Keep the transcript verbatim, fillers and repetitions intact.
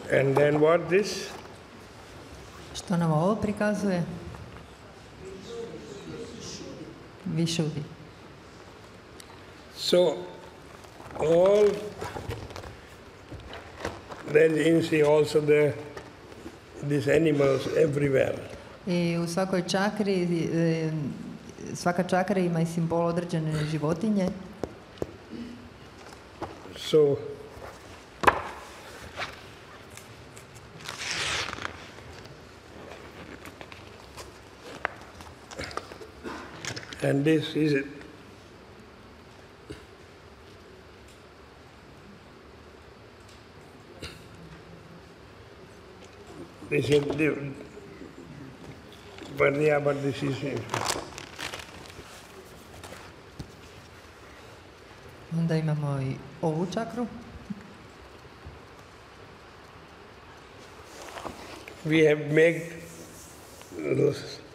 And then what this? Što nam ovo prikazuje? Višudi. So, all, then you see also the, these animals everywhere. I u svakoj čakri, e, svaka čakra ima i simbol određene životinje. So, and this is it. This is the, but yeah, but this is it. Onda imamo i ovu čakru. We have made